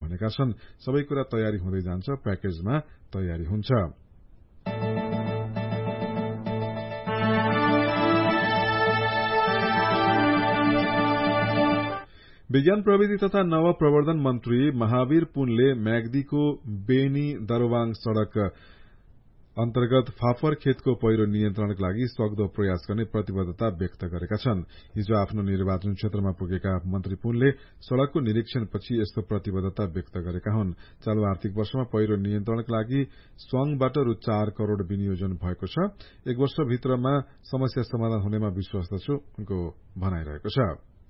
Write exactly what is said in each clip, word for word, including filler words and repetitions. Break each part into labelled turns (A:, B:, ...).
A: भनेका छन्। सबै कुरा तयारी हुँदै जान्छ, प्याकेजमा तयारी हुन्छ। विज्ञान प्रविधि तथा नव प्रवर्धन मन्त्री महावीर पुनले म्याग्दीको बेनी दरवाङ सड़क अन्तर्गत फाफर खेतको पहिरो नियन्त्रणका लागि सक्दो प्रयास गर्ने प्रतिबद्धता व्यक्त गरेका छन्। हिजो आफ्नो निर्वाचन क्षेत्रमा पुगेका मन्त्री पुनले सड़कको निरीक्षणपछि यस्तो प्रतिबद्धता व्यक्त गरेका हुन्। चालू आर्थिक वर्षमा पहिरो नियन्त्रणका लागि स्वाङबाट रु चार करोड़ विनियोजन भएको छ। एक वर्षभित्रमा समस्या समाधान हुनेमा विश्वास छु, उनको भनाइरहेको छ।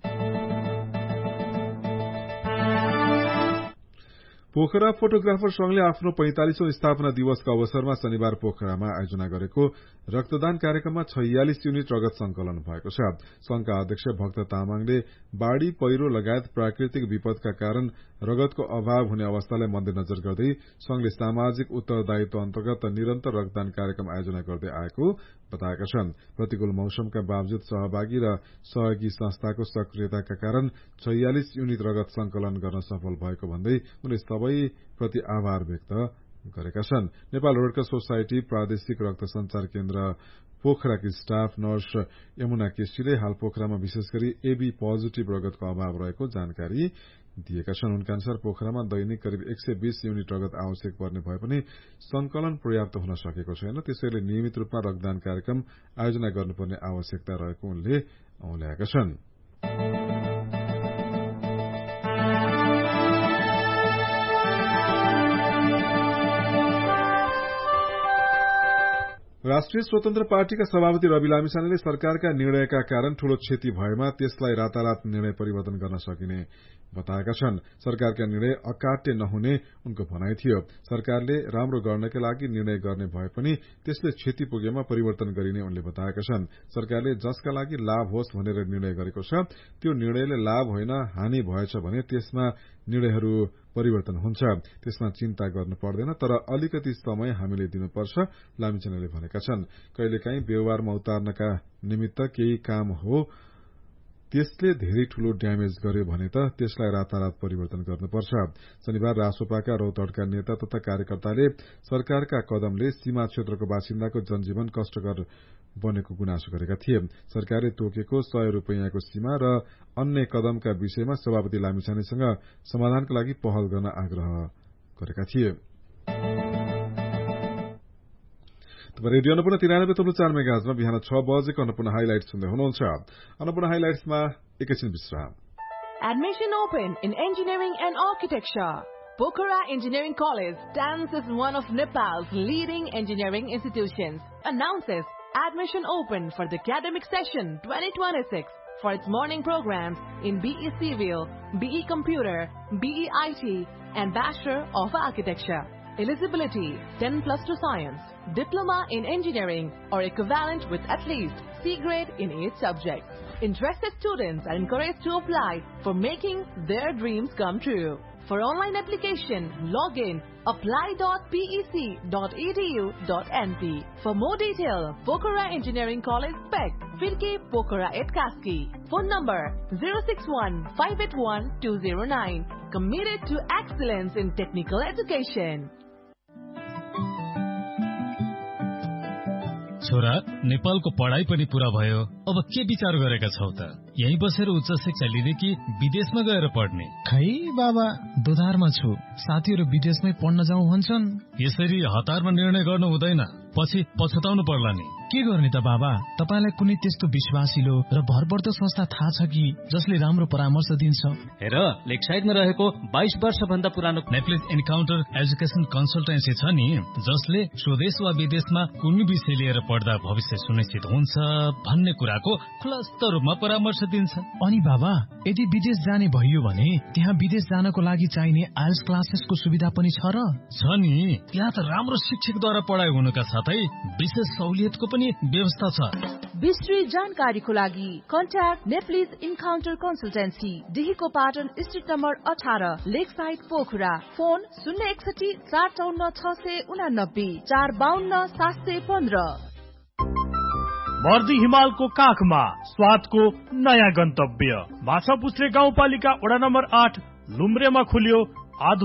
A: पोखरा फोटोग्राफर संघले आफ्नो पैंतालिसौं स्थापना दिवसको अवसरमा शनिबार पोखरामा आयोजना गरेको रक्तदान कार्यक्रममा छयालिस युनिट रगत संकलन भएको छ। संघका अध्यक्ष भक्त तामाङले बाढ़ी पहिरो लगायत प्राकृतिक विपदका कारण रगतको अभाव हुने अवस्थालाई मध्यनजर गर्दै संघले सामाजिक उत्तरदायित्व अन्तर्गत निरन्तर रक्तदान कार्यक्रम आयोजना गर्दै आएको बताएका छन्। प्रतिकूल मौसमका बावजुद सहभागी र सहयोगी संस्थाको सक्रियताका कारण छयालिस युनिट रगत संकलन गर्न सफल भएको भन्दै उनले सबैप्रति आभार व्यक्त गरेका छन्। नेपाल रेडक्रस सोसाइटी प्रादेशिक रक्त संचार केन्द्र पोखराकी स्टाफ नर्स यमुना केसीले हाल पोखरामा विशेष गरी एबी पोजिटिभ रगतको अभाव रहेको जानकारी दिएका छन्। उनका अनुसार पोखरामा दैनिक करिब एक सय बीस युनिट रगत आवश्यक पर्ने भए पनि संकलन पर्याप्त हुन सकेको छैन। त्यसैले नियमित रूपमा रक्तदान कार्यक्रम आयोजना गर्नुपर्ने आवश्यकता रहेको उनले औल्याएका छन्। राष्ट्रिय स्वतन्त्र पार्टीका सभापति रवि लामिछानेले सरकारका निर्णयका कारण ठूलो क्षति भएमा त्यसलाई रातारात निर्णय परिवर्तन गर्न सकिने बताएका छन्। सरकारका निर्णय अकाट्य नहुने उनको भनाइ थियो। सरकारले राम्रो गर्नका लागि निर्णय गर्ने भए पनि त्यसले क्षति पुगेमा परिवर्तन गरिने उनले बताएका छन्। सरकारले जसका लागि लाभ होस् भनेर निर्णय गरेको छ, त्यो निर्णयले लाभ होइन हानि भएछ भने त्यसमा निर्णयहरू परिवर्तन हुन्छ। त्यसमा चिन्ता गर्नु पर्दैन, तर अलिकति समय हामीले दिनुपर्छ, लामिछानेले भनेका छन्। कहिलेकाहीँ व्यवहारमा उतार्नका निमित्त केही काम हो, त्यसले धेरै ठूलो ड्यामेज गर्यो भने त त्यसलाई रातारात परिवर्तन गर्नुपर्छ। शनिबार रासोपाका रौतहटका नेता तथा कार्यकर्ताले सरकारका कदमले सीमा क्षेत्रको बासिन्दाको जनजीवन कष्टकर बनेको गुनासो गरेका थिए। सरकारले तोकेको सय रूपियाँको सीमा र अन्य कदमका विषयमा सभापति लामिछानेसँग समाधानका लागि पहल गर्न आग्रह गरेका थिए। रेडियो अन्नपूर्ण तिरानब्बे तब्लु चार मेगाहर्जमा बिहान छ बजेको अन्नपूर्ण हाइलाइट्स सुन्दै हुनुहुन्छ। अन्नपूर्ण हाइलाइट्समा एकैछिन विश्राम।
B: Admission open in engineering and architecture. Pokhara Engineering College stands as one of Nepal's leading engineering institutions. Announces admission open for the academic session twenty twenty-six for its morning programs in B E Civil, B E Computer, B E I T, and Bachelor of Architecture. Eligibility ten plus two science, diploma in engineering or equivalent with at least C grade in each subject. Interested students are encouraged to apply for making their dreams come true. For online application, log in apply dot p e c dot e d u dot n p. For more detail, Pokhara Engineering College, Pek, Firki, Pokhara at Kaski. Phone number zero six one five eight one two zero nine. Committed to excellence in technical education.
C: छोरा, नेपालको पढाइ पनि पूरा भयो, अब के विचार गरेका छौ त? यही बसेर उच्च शिक्षा लिने कि विदेशमा गएर पढ्ने?
D: खै बाबा, दोधारमा छु। साथीहरु विदेशमै पढ्न जाउँ भन्छन्।
C: यसरी हतारमा निर्णय गर्नु हुँदैन, पछि पछुताउनु पर्ला नि।
D: के गर्ने त बाबा? तपाईलाई कुनै त्यस्तो विश्वासिलो र भरपर्दो संस्था थाहा छ कि जसले राम्रो परामर्श दिन्छ?
E: हेर, लेकसाइडमा रहेको बाइस वर्ष भन्दा पुरानो
C: नेप्लिज इन्काउन्टर एजुकेसन कन्सल्टेन्सी छ नि, जसले स्वदेश वा विदेशमा कुनै विषय लिएर पढ्दा भविष्य सुनिश्चित हुन्छ भन्ने कुराको खुलस्त रूपमा परामर्श दिन्छ।
D: अनि बाबा, यदि विदेश जाने भइयो भने त्यहाँ विदेश जानको लागि चाहिने आइएल्स क्लासेसको सुविधा पनि छ र?
C: छ नि, यहाँ त राम्रो शिक्षकद्वारा पढाइ हुनुका साथै विशेष सहुलियतको पनि व्यवस्था छ।
B: विस्तृत जानकारीको लागि contact Nepalese encounter consultancy, डिहीको Patan street number अठारह, लेक साइड पोखरा। फोन शून्य एकसठी चार चौन्न छ सय उनानब्बे चार बाहन्न सात सय पन्ध्र।
F: मर्दी हिमालको काखमा स्वादको नयाँ गन्तव्य माछापुच्छ्रे गाउँपालिका वडा नम्बर आठ लुम्ब्रेमा खुल्यो